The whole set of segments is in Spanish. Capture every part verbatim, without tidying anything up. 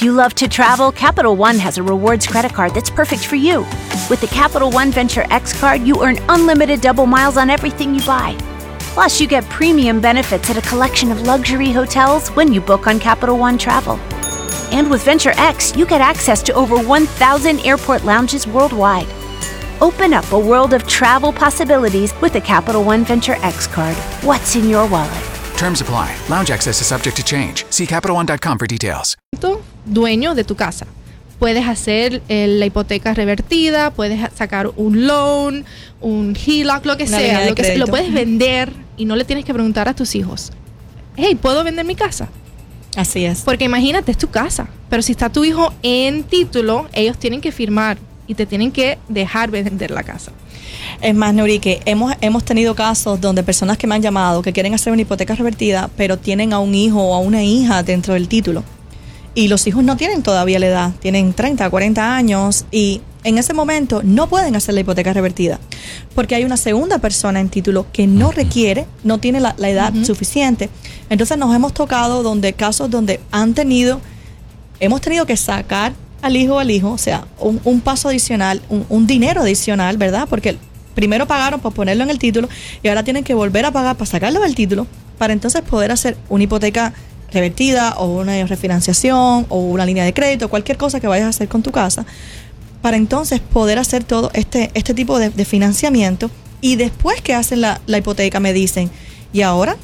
If you love to travel, Capital One has a rewards credit card that's perfect for you. With the Capital One Venture X card, you earn unlimited double miles on everything you buy. Plus, you get premium benefits at a collection of luxury hotels when you book on Capital One Travel. And with Venture X, you get access to over one thousand airport lounges worldwide. Open up a world of travel possibilities with the Capital One Venture X card. What's in your wallet? Terms apply. Lounge access is subject to change. See Capital One dot com for details. Dueño de tu casa. Puedes hacer eh, la hipoteca revertida, puedes sacar un loan, un H E L O C, lo que Una sea, lo, que sea, lo puedes uh-huh. vender y no le tienes que preguntar a tus hijos, hey, ¿puedo vender mi casa? Así es. Porque imagínate, es tu casa, pero si está tu hijo en título, ellos tienen que firmar y te tienen que dejar vender la casa. Es más, Nuri, que hemos, hemos tenido casos donde personas que me han llamado que quieren hacer una hipoteca revertida, pero tienen a un hijo o a una hija dentro del título. Y los hijos no tienen todavía la edad, tienen treinta, cuarenta años y en ese momento no pueden hacer la hipoteca revertida porque hay una segunda persona en título que no requiere, no tiene la, la edad uh-huh. suficiente. Entonces nos hemos tocado donde casos donde han tenido, hemos tenido que sacar al hijo al hijo, o sea, un, un paso adicional, un, un dinero adicional, ¿verdad? Porque primero pagaron por ponerlo en el título y ahora tienen que volver a pagar para sacarlo del título para entonces poder hacer una hipoteca revertida o una refinanciación o una línea de crédito, cualquier cosa que vayas a hacer con tu casa, para entonces poder hacer todo este, este tipo de, de financiamiento. Y después que hacen la, la hipoteca me dicen, ¿y ahora?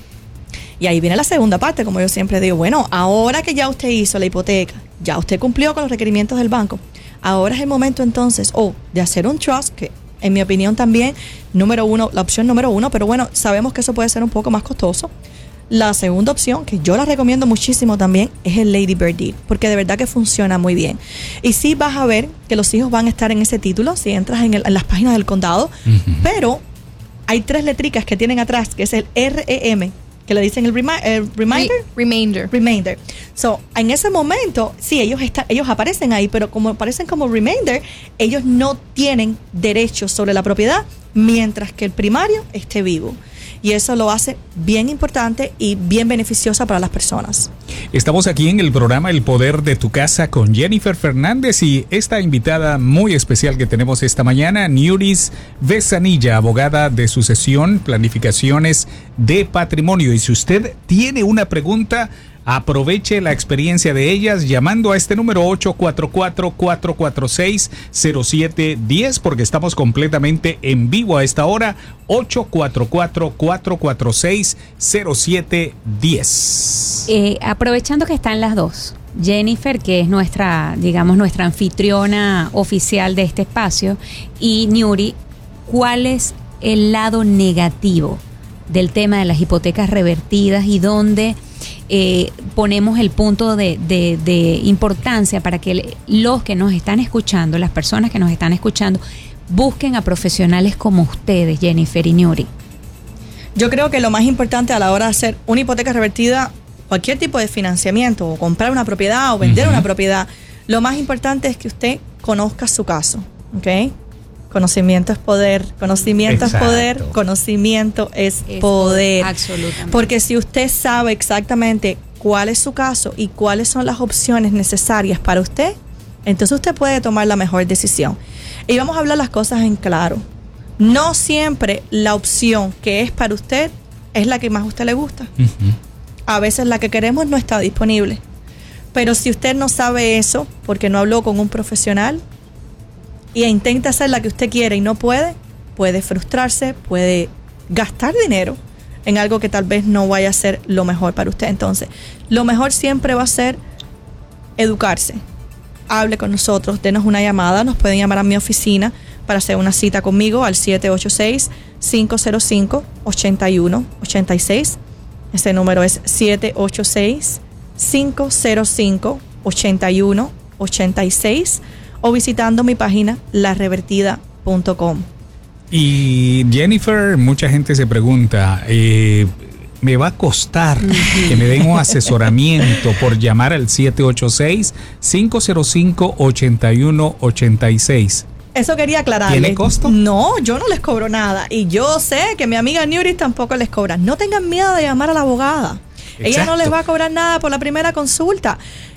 Y ahí viene la segunda parte, como yo siempre digo, bueno, ahora que ya usted hizo la hipoteca, ya usted cumplió con los requerimientos del banco, ahora es el momento entonces o oh, de hacer un trust, que en mi opinión también, número uno, la opción número uno, pero bueno, sabemos que eso puede ser un poco más costoso. La segunda opción, que yo la recomiendo muchísimo también, es el Lady Bird Deed, porque de verdad que funciona muy bien. Y sí vas a ver que los hijos van a estar en ese título si entras en, el, en las páginas del condado, uh-huh. pero hay tres letricas que tienen atrás, que es el R E M, que le dicen el, remi- el reminder. Re- remainder. Remainder. So, en ese momento, sí, ellos, está, ellos aparecen ahí, pero como aparecen como remainder, ellos no tienen derechos sobre la propiedad mientras que el primario esté vivo. Y eso lo hace bien importante y bien beneficiosa para las personas. Estamos aquí en el programa El Poder de tu Casa con Jennifer Fernández y esta invitada muy especial que tenemos esta mañana, Nuris Besanilla, abogada de sucesión, planificaciones de patrimonio. Y si usted tiene una pregunta, aproveche la experiencia de ellas llamando a este número ocho cuatro cuatro, cuatro cuatro seis, cero siete uno cero porque estamos completamente en vivo a esta hora. Ocho cuatro cuatro, cuatro cuatro seis, cero siete uno cero. Eh, aprovechando que están las dos, Jennifer, que es nuestra, digamos, nuestra anfitriona oficial de este espacio, y Nuri, ¿cuál es el lado negativo del tema de las hipotecas revertidas y dónde Eh, ponemos el punto de, de, de importancia para que los que nos están escuchando, las personas que nos están escuchando, busquen a profesionales como ustedes, Jennifer y Nuri? Yo creo que lo más importante a la hora de hacer una hipoteca revertida, cualquier tipo de financiamiento, o comprar una propiedad o vender uh-huh. una propiedad, lo más importante es que usted conozca su caso, ¿ok? Conocimiento es poder, conocimiento Exacto. es poder, conocimiento es, es poder. Absolutamente. Porque si usted sabe exactamente cuál es su caso y cuáles son las opciones necesarias para usted, entonces usted puede tomar la mejor decisión. Y vamos a hablar las cosas en claro. No siempre la opción que es para usted es la que más a usted le gusta. Uh-huh. A veces la que queremos no está disponible. Pero si usted no sabe eso porque no habló con un profesional, y intenta hacer la que usted quiere y no puede, puede frustrarse, puede gastar dinero en algo que tal vez no vaya a ser lo mejor para usted. Entonces, lo mejor siempre va a ser educarse. Hable con nosotros, denos una llamada, nos pueden llamar a mi oficina para hacer una cita conmigo al siete ocho seis, cinco cero cinco, ocho uno ocho seis. Ese número es siete ocho seis, cinco cero cinco, ocho uno ocho seis. O visitando mi página la revertida punto com. Y Jennifer, mucha gente se pregunta, eh, ¿me va a costar que me den un asesoramiento por llamar al siete ocho seis, cinco cero cinco, ocho uno ocho seis? Eso quería aclararle. ¿Tiene costo? No, yo no les cobro nada. Y yo sé que mi amiga Nuris tampoco les cobra. No tengan miedo de llamar a la abogada. Exacto. Ella no les va a cobrar nada por la primera consulta.